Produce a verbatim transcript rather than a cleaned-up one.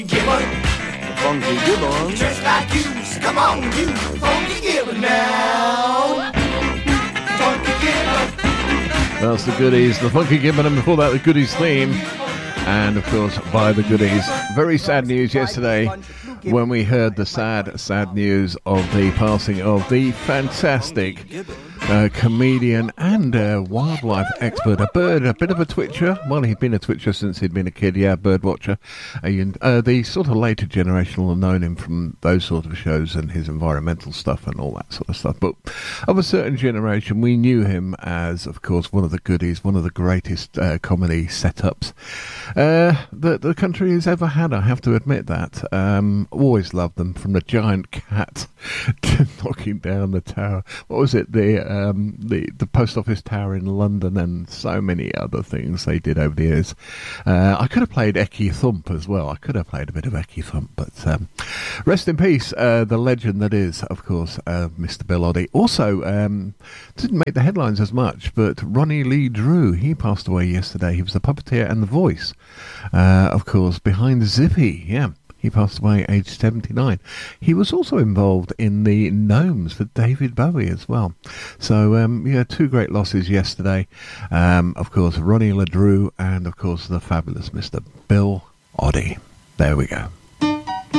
Gibbon. Funky Gibbon. Just like you. Come on, you. Funky Gibbon now. Funky Gibbon. That's the Goodies, the Funky Gibbon, and before that, the Goodies theme. And, of course, by the Goodies. Very sad news yesterday when we heard the sad, sad news of the passing of the fantastic uh, comedian and uh, wildlife expert, a bird, a bit of a twitcher. Well, he'd been a twitcher since he'd been a kid, yeah, bird watcher. And, uh, the sort of later generation will have known him from those sort of shows and his environmental stuff and all that sort of stuff. But of a certain generation, we knew him as, of course, one of the Goodies, one of the greatest uh, comedy setups uh, that the country has ever had. I have to admit that. Um, always loved them, from the giant cat to knocking down the tower. What was it? The um, the the post office tower in London, and so many other things they did over the years. Uh, I could have played Ecky Thump as well. I could have played a bit of Ecky Thump, but um, rest in peace, uh, the legend that is, of course, uh, Mister Bill Oddie. Also, um, didn't make the headlines as much, but Ronnie Lee Drew, he passed away yesterday. He was the puppeteer and the voice, uh, of course, behind Zippy. Yeah. He passed away aged seventy-nine. He was also involved in the Gnomes for David Bowie as well. So, um, yeah, two great losses yesterday. Um, of course, Ronnie LaDrew and, of course, the fabulous Mister Bill Oddie. There we go.